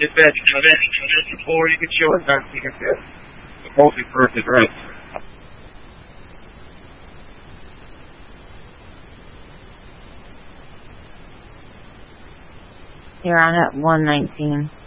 dispatch, before you can show it on the multi-first address. You're on at 119.